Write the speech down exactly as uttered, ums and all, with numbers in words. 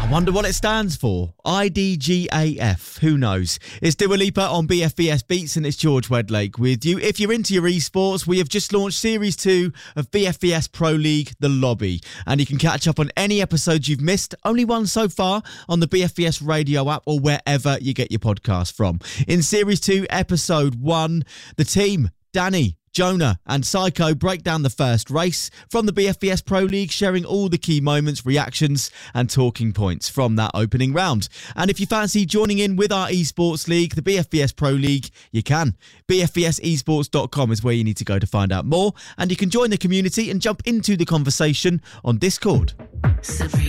I wonder what it stands for. I D G A F. Who knows? It's Dua Lipa on B F B S Beats and it's George Wedlake with you. If you're into your esports, we have just launched Series two of B F B S Pro League, The Lobby. And you can catch up on any episodes you've missed, only one so far, on the B F B S radio app or wherever you get your podcast from. In Series two, Episode one, the team, Danny, Jonah and Psycho break down the first race from the B F B S Pro League, sharing all the key moments, reactions and talking points from that opening round. And if you fancy joining in with our esports league, the B F B S Pro League, you can. B F B S esports dot com is where you need to go to find out more, and you can join the community and jump into the conversation on Discord.